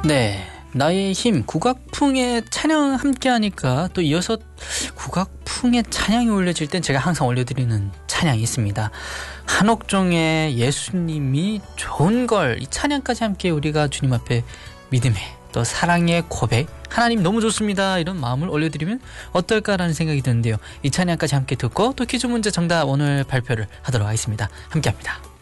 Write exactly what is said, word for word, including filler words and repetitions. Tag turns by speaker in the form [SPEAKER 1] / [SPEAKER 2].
[SPEAKER 1] 네, 나의 힘 국악풍의 찬양 함께하니까 또 이어서 국악풍의 찬양이 올려질 땐 제가 항상 올려드리는 찬양이 있습니다. 한옥종의 예수님이 좋은 걸, 이 찬양까지 함께 우리가 주님 앞에 믿음의 또 사랑의 고백, 하나님 너무 좋습니다, 이런 마음을 올려드리면 어떨까라는 생각이 드는데요. 이 찬양까지 함께 듣고 또 퀴즈 문제 정답 오늘 발표를 하도록 하겠습니다. 함께합니다.